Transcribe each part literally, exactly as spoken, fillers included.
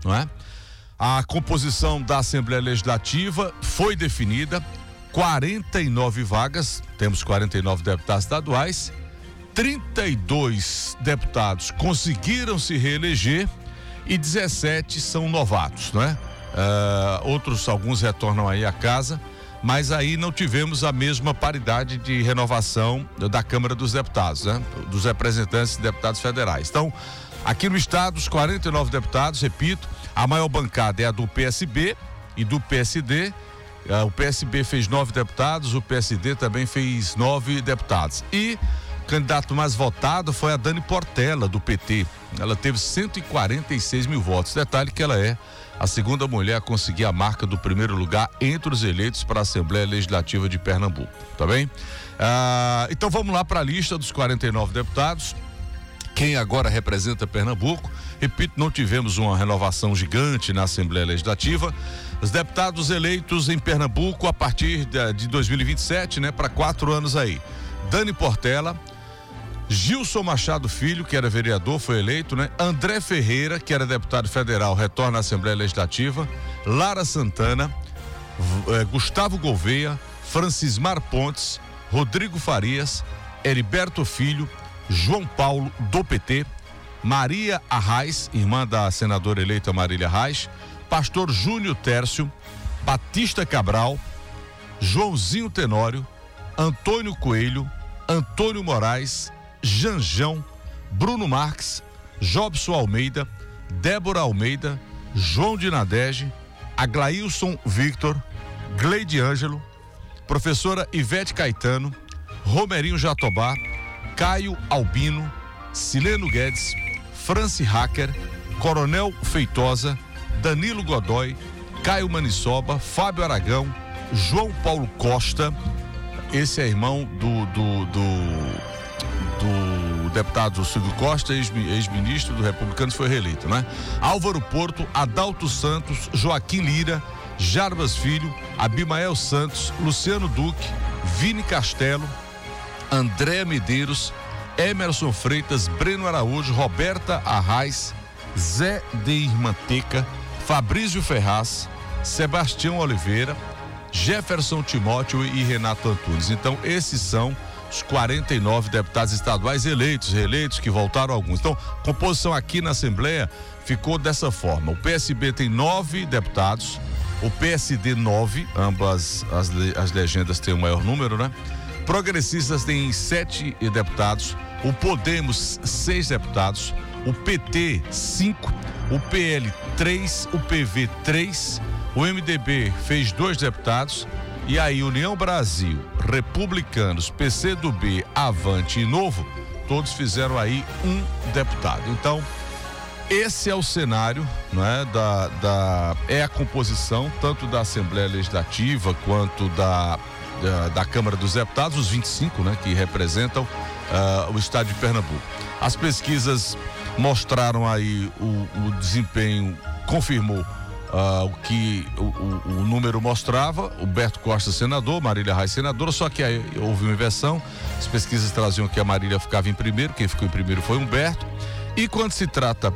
não é? A composição da Assembleia Legislativa foi definida, quarenta e nove vagas, temos quarenta e nove deputados estaduais, trinta e dois deputados conseguiram se reeleger e dezessete são novatos, não é? Uh, outros, alguns retornam aí à casa, mas aí não tivemos a mesma paridade de renovação da Câmara dos Deputados, né? Dos representantes e deputados federais. Então, aqui no estado, os quarenta e nove deputados, repito, a maior bancada é a do P S B e do P S D. Uh, o P S B fez nove deputados, o P S D também fez nove deputados. E o candidato mais votado foi a Dani Portela, do P T. Ela teve cento e quarenta e seis mil votos. Detalhe que ela é a segunda mulher a conseguir a marca do primeiro lugar entre os eleitos para a Assembleia Legislativa de Pernambuco, tá bem? Ah, então vamos lá para a lista dos quarenta e nove deputados. Quem agora representa Pernambuco? Repito, não tivemos uma renovação gigante na Assembleia Legislativa. Os deputados eleitos em Pernambuco a partir de, de dois mil e vinte e sete, né, para quatro anos aí. Dani Portela, Gilson Machado Filho, que era vereador, foi eleito, né? André Ferreira, que era deputado federal, retorna à Assembleia Legislativa. Lara Santana, eh, Gustavo Gouveia, Francismar Pontes, Rodrigo Farias, Heriberto Filho, João Paulo, do P T, Maria Arraes, irmã da senadora eleita Marília Arraes, Pastor Júnior Tércio, Batista Cabral, Joãozinho Tenório, Antônio Coelho, Antônio Moraes, Janjão, Bruno Marques, Jobson Almeida, Débora Almeida, João de Nadege, Aglailson Victor, Gleide Ângelo, professora Ivete Caetano, Romerinho Jatobá, Caio Albino, Sileno Guedes, Franci Hacker, Coronel Feitosa, Danilo Godoy, Caio Manissoba, Fábio Aragão, João Paulo Costa, esse é irmão do, do, do do deputado Silvio Costa, ex-ministro do Republicanos, foi reeleito, né? Álvaro Porto, Adalto Santos, Joaquim Lira, Jarbas Filho, Abimael Santos, Luciano Duque, Vini Castelo, André Medeiros, Emerson Freitas, Breno Araújo, Roberta Arraes, Zé Deir Manteca, Fabrício Ferraz, Sebastião Oliveira, Jefferson Timóteo e Renato Antunes. Então, esses são os quarenta e nove deputados estaduais eleitos, reeleitos, que voltaram alguns. Então, composição aqui na Assembleia ficou dessa forma. O P S B tem nove deputados, o P S D nove, ambas as, as legendas têm o maior número, né? Progressistas têm sete deputados, o Podemos seis deputados, o P T cinco, o P L três, o P V três, o M D B fez dois deputados. E aí, União Brasil, Republicanos, P C do B, Avante e Novo, todos fizeram aí um deputado. Então, esse é o cenário, não é? Da, da, é a composição tanto da Assembleia Legislativa quanto da, da, da Câmara dos Deputados, os vinte e cinco, né? Que representam uh, o estado de Pernambuco. As pesquisas mostraram aí o, o desempenho, confirmou Uh, o que o, o, o número mostrava, Humberto Costa senador, Marília Arraes senadora, só que aí houve uma inversão, as pesquisas traziam que a Marília ficava em primeiro, quem ficou em primeiro foi Humberto, e quando se trata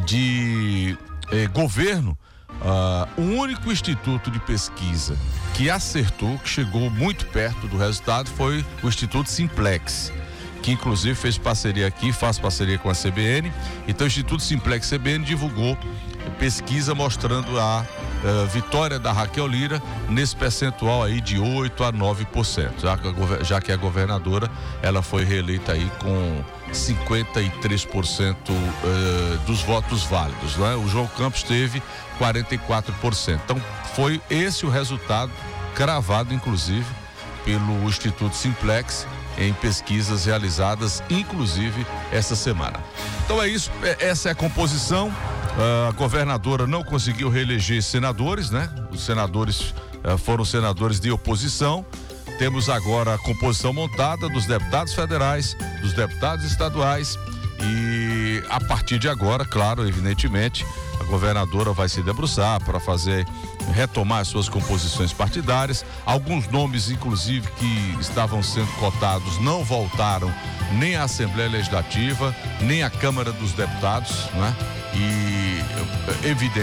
de eh, governo, uh, o único instituto de pesquisa que acertou, que chegou muito perto do resultado, foi o Instituto Simplex, que inclusive fez parceria aqui, faz parceria com a C B N. Então o Instituto Simplex C B N divulgou pesquisa mostrando a uh, vitória da Raquel Lira nesse percentual aí de oito a nove por cento, já que, a, já que a governadora ela foi reeleita aí com cinquenta e três por cento uh, dos votos válidos, né? O João Campos teve quarenta e quatro por cento. Então foi esse o resultado cravado inclusive pelo Instituto Simplex em pesquisas realizadas, inclusive essa semana. Então é isso, essa é a composição. A governadora não conseguiu reeleger senadores, né? Os senadores uh, foram senadores de oposição. Temos agora a composição montada dos deputados federais, dos deputados estaduais e a partir de agora, claro, evidentemente, a governadora vai se debruçar para fazer, retomar as suas composições partidárias. Alguns nomes, inclusive, que estavam sendo cotados não voltaram nem à Assembleia Legislativa, nem à Câmara dos Deputados, né? E evidente